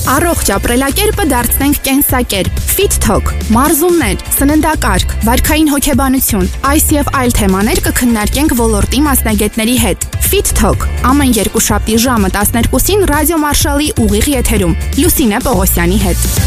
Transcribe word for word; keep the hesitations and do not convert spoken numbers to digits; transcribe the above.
Առողջ ապրելակերպը դարձնենք կենսակերպ։ Fit Talk, մարզումներ, սննդակարգ, վարքային հոգեբանություն, այս եւ այլ թեմաներ կքննարկենք ոլորտի մասնագետների հետ։ Fit Talk ամեն երկուշաբթի ժամը տասներկուսին ռադիո Մարշալի ուղիղ եթերում Լուսինե Պողոսյանի հետ։